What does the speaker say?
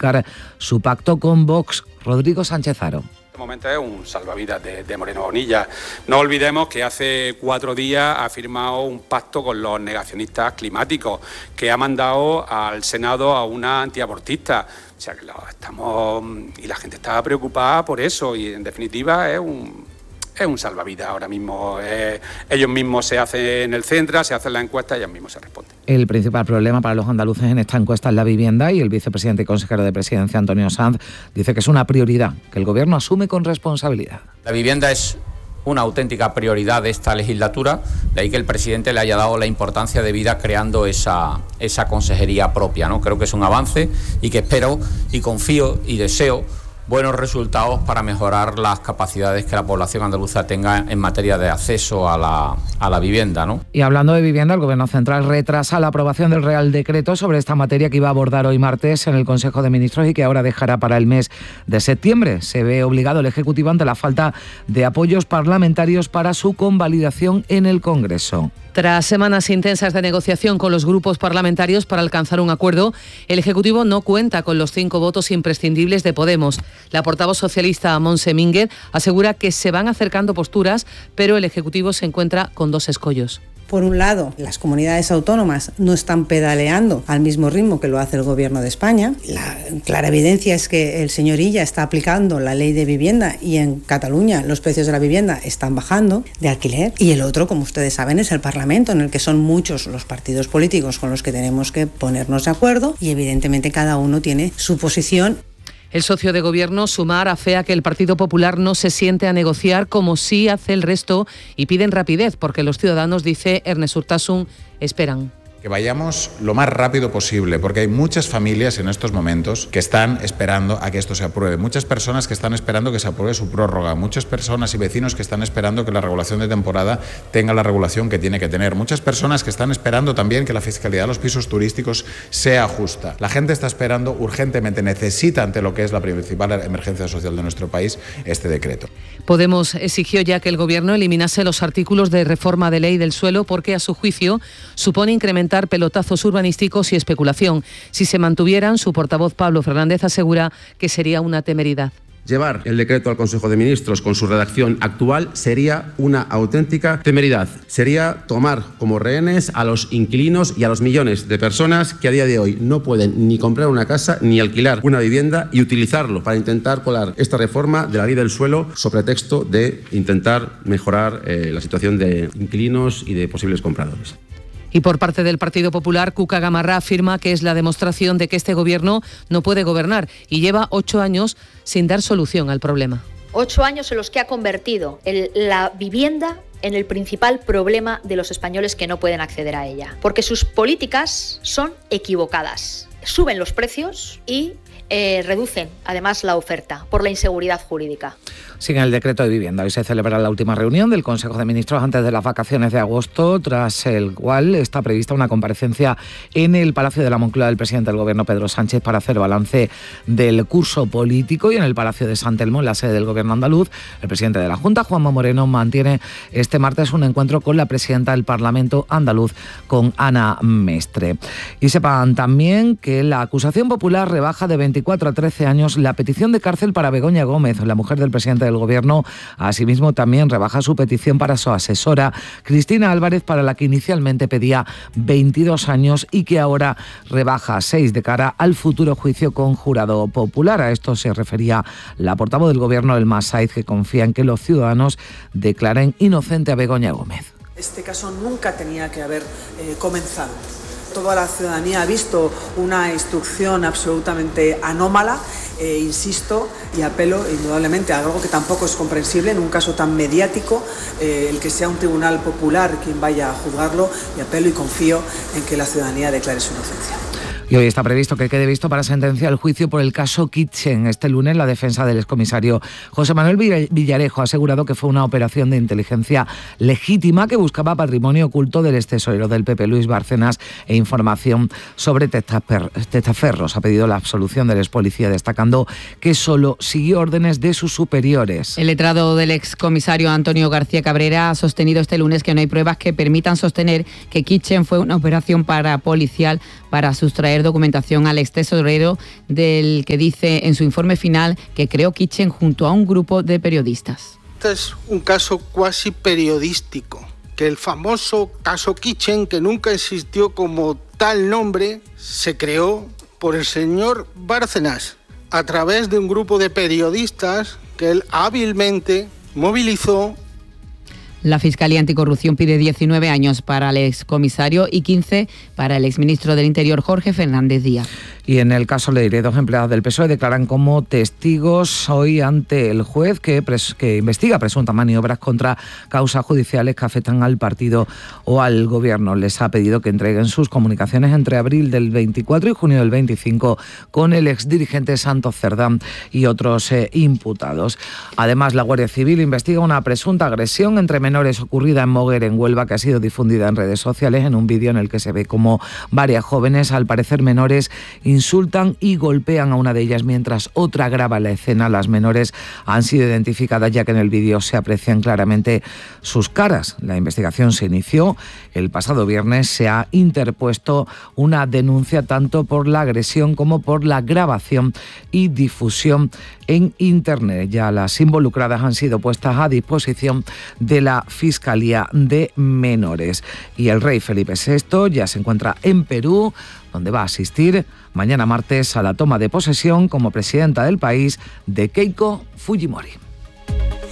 ratificar su pacto con Vox. Rodrigo Sánchez Haro. Este momento es un salvavidas de Moreno Bonilla. No olvidemos que hace 4 días ha firmado un pacto con los negacionistas climáticos, que ha mandado al Senado a una antiabortista. O sea que y la gente está preocupada por eso, y en definitiva es un salvavidas ahora mismo. Ellos mismos se hacen el centro, se hacen la encuesta y ellos mismos se responden. El principal problema para los andaluces en esta encuesta es la vivienda, y el vicepresidente y consejero de Presidencia, Antonio Sanz, dice que es una prioridad que el Gobierno asume con responsabilidad. La vivienda es una auténtica prioridad de esta legislatura, de ahí que el presidente le haya dado la importancia debida creando esa consejería propia, ¿no? Creo que es un avance y que espero y confío y deseo buenos resultados para mejorar las capacidades que la población andaluza tenga en materia de acceso a la vivienda, ¿no? Y hablando de vivienda, el Gobierno Central retrasa la aprobación del Real Decreto sobre esta materia que iba a abordar hoy martes en el Consejo de Ministros y que ahora dejará para el mes de septiembre. Se ve obligado el Ejecutivo ante la falta de apoyos parlamentarios para su convalidación en el Congreso. Tras semanas intensas de negociación con los grupos parlamentarios para alcanzar un acuerdo, el Ejecutivo no cuenta con los 5 votos imprescindibles de Podemos. La portavoz socialista Montse Mínguez asegura que se van acercando posturas, pero el Ejecutivo se encuentra con 2 escollos. Por un lado, las comunidades autónomas no están pedaleando al mismo ritmo que lo hace el Gobierno de España. La clara evidencia es que el señor Illa está aplicando la ley de vivienda y en Cataluña los precios de la vivienda están bajando de alquiler. Y el otro, como ustedes saben, es el Parlamento, en el que son muchos los partidos políticos con los que tenemos que ponernos de acuerdo y evidentemente cada uno tiene su posición. El socio de gobierno, Sumar, afea que el Partido Popular no se siente a negociar como sí hace el resto y piden rapidez porque los ciudadanos, dice Ernest Urtasun, esperan. Que vayamos lo más rápido posible, porque hay muchas familias en estos momentos que están esperando a que esto se apruebe, muchas personas que están esperando que se apruebe su prórroga, muchas personas y vecinos que están esperando que la regulación de temporada tenga la regulación que tiene que tener, muchas personas que están esperando también que la fiscalidad de los pisos turísticos sea justa. La gente está esperando urgentemente, necesita, ante lo que es la principal emergencia social de nuestro país, este decreto. Podemos exigió ya que el Gobierno eliminase los artículos de reforma de ley del suelo porque, a su juicio, supone incrementar pelotazos urbanísticos y especulación. Si se mantuvieran, su portavoz Pablo Fernández asegura que sería una temeridad. Llevar el decreto al Consejo de Ministros con su redacción actual sería una auténtica temeridad. Sería tomar como rehenes a los inquilinos y a los millones de personas que a día de hoy no pueden ni comprar una casa ni alquilar una vivienda y utilizarlo para intentar colar esta reforma de la ley del suelo sobre pretexto de intentar mejorar la situación de inquilinos y de posibles compradores. Y por parte del Partido Popular, Cuca Gamarra afirma que es la demostración de que este Gobierno no puede gobernar y lleva 8 años sin dar solución al problema. 8 años en los que ha convertido la vivienda en el principal problema de los españoles que no pueden acceder a ella. Porque sus políticas son equivocadas. Suben los precios y reducen además la oferta por la inseguridad jurídica. Sigue el decreto de vivienda. Hoy se celebra la última reunión del Consejo de Ministros antes de las vacaciones de agosto, tras el cual está prevista una comparecencia en el Palacio de la Moncloa del presidente del Gobierno, Pedro Sánchez, para hacer balance del curso político, y en el Palacio de San Telmo, en la sede del Gobierno andaluz, el presidente de la Junta, Juanma Moreno, mantiene este martes un encuentro con la presidenta del Parlamento andaluz, con Ana Mestre. Y sepan también que la acusación popular rebaja de 24 a 13 años la petición de cárcel para Begoña Gómez, la mujer del presidente del Gobierno. Asimismo, también rebaja su petición para su asesora, Cristina Álvarez, para la que inicialmente pedía 22 años y que ahora rebaja 6 de cara al futuro juicio con jurado popular. A esto se refería la portavoz del Gobierno, Elma Saiz, que confía en que los ciudadanos declaren inocente a Begoña Gómez. Este caso nunca tenía que haber comenzado. Toda la ciudadanía ha visto una instrucción absolutamente anómala, insisto, y apelo indudablemente a algo que tampoco es comprensible en un caso tan mediático, el que sea un tribunal popular quien vaya a juzgarlo, y apelo y confío en que la ciudadanía declare su inocencia. Y hoy está previsto que quede visto para sentencia el juicio por el caso Kitchen. Este lunes, la defensa del excomisario José Manuel Villarejo ha asegurado que fue una operación de inteligencia legítima que buscaba patrimonio oculto del extesorero del PP, Luis Bárcenas, e información sobre testaferros. Ha pedido la absolución del expolicía, destacando que solo siguió órdenes de sus superiores. El letrado del excomisario Antonio García Cabrera ha sostenido este lunes que no hay pruebas que permitan sostener que Kitchen fue una operación policial para sustraer ofrecer documentación al ex tesorero, del que dice en su informe final que creó Kitchen junto a un grupo de periodistas. Este es un caso cuasi periodístico, que el famoso caso Kitchen, que nunca existió como tal nombre, se creó por el señor Bárcenas a través de un grupo de periodistas que él hábilmente movilizó. La Fiscalía Anticorrupción pide 19 años para el excomisario y 15 para el exministro del Interior, Jorge Fernández Díaz. Y en el caso Leire, 2 empleados del PSOE declaran como testigos hoy ante el juez que investiga presuntas maniobras contra causas judiciales que afectan al partido o al gobierno. Les ha pedido que entreguen sus comunicaciones entre abril del 24 y junio del 25 con el exdirigente Santos Cerdán y otros imputados. Además, la Guardia Civil investiga una presunta agresión entre menores ocurrida en Moguer, en Huelva, que ha sido difundida en redes sociales en un vídeo en el que se ve como varias jóvenes, al parecer menores, insultan y golpean a una de ellas mientras otra graba la escena. Las menores han sido identificadas ya que en el vídeo se aprecian claramente sus caras. La investigación se inició el pasado viernes. Se ha interpuesto una denuncia tanto por la agresión como por la grabación y difusión en Internet. Ya las involucradas han sido puestas a disposición de la Fiscalía de Menores. Y el rey Felipe VI ya se encuentra en Perú, donde va a asistir mañana martes a la toma de posesión como presidenta del país de Keiko Fujimori.